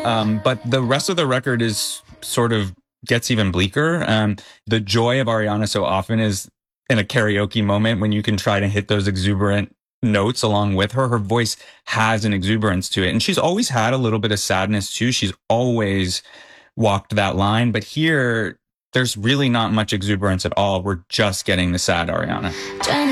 But the rest of the record is sort of gets even bleaker. The joy of Ariana so often is in a karaoke moment when you can try to hit those exuberant notes along with her. Her voice has an exuberance to it. And she's always had a little bit of sadness too. She's always walked that line. But here, there's really not much exuberance at all. We're just getting the sad Ariana.